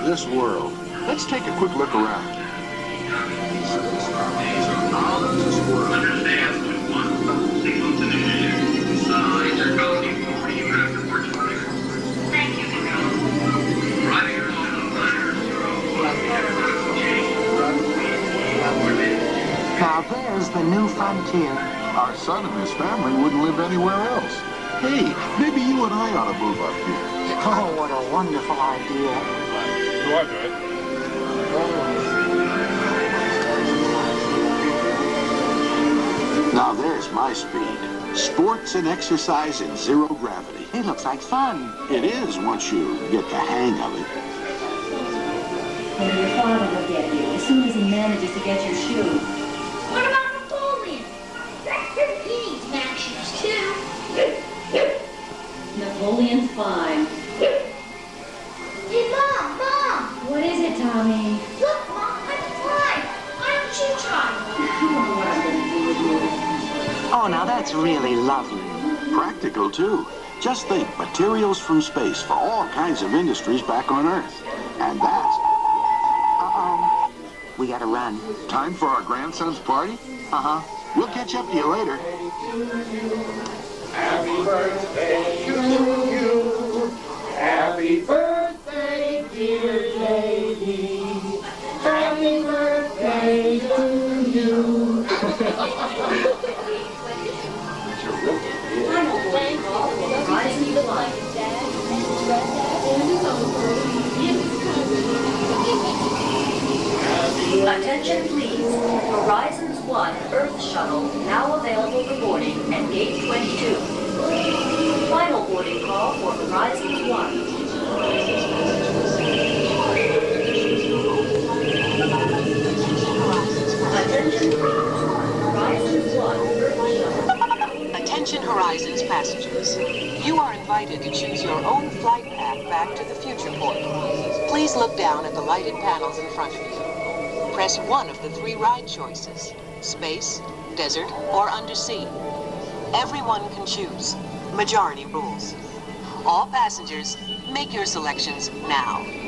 this world. Let's take a quick look around. Now there's the new frontier. Our son and his family wouldn't live anywhere else. Hey, maybe you and I ought to move up here. Oh, what a wonderful idea. Do I do it? Now there's my speed. Sports and exercise in zero gravity. It looks like fun. It is once you get the hang of it. Maybe your father will get you as soon as he manages to get your shoes. What about Napoleon? He needs Mac shoes too. Napoleon's fine. Hey, Mom! What is it, Tommy? Look, Mom, I'm flying. Why don't you try? Oh, now that's really lovely. Practical, too. Just think, materials from space for all kinds of industries back on Earth. And that's... Uh-oh. We gotta run. time for our grandson's party? Uh-huh. We'll catch up to you later. Happy birthday to you. Happy birthday, dear lady. Happy birthday to you. Horizon One. Attention please. Horizons 1 Earth Shuttle now available for boarding at Gate 22. Final boarding call for Horizons 1. Attention please. Horizons 1 Earth Shuttle. Attention Horizons passengers. You are invited to choose your own flight path back to the future port. Please look down at the lighted panels in front of you. Press one of the 3 ride choices: space, desert, or undersea. Everyone can choose. Majority rules. All passengers, make your selections now.